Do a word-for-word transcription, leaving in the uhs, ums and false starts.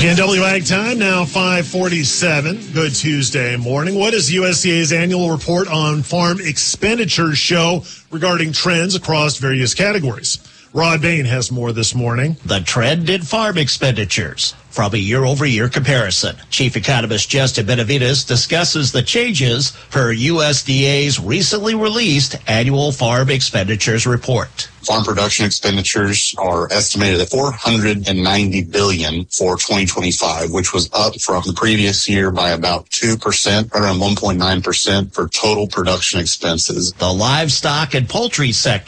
K N W Ag Time, now five forty-seven. Good Tuesday morning. What does U S D A's annual report on farm expenditures show regarding trends across various categories? Rod Bain has more this morning. The trend in farm expenditures from a year-over-year comparison. Chief Economist Justin Benavides discusses the changes per U S D A's recently released annual farm expenditures report. Farm production expenditures are estimated at four hundred ninety billion dollars for twenty twenty-five, which was up from the previous year by about two percent, around one point nine percent for total production expenses. The livestock and poultry sector